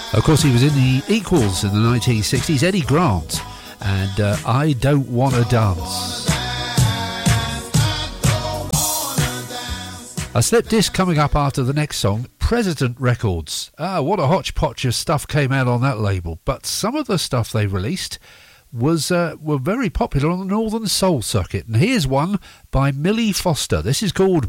Of course, he was in the Equals in the 1960s, Eddie Grant, and I Don't Wanna Dance. A slip disc coming up after the next song, President Records. What a hodgepodge of stuff came out on that label, but some of the stuff they released were very popular on the Northern Soul circuit, and here's one by Millie Foster. This is called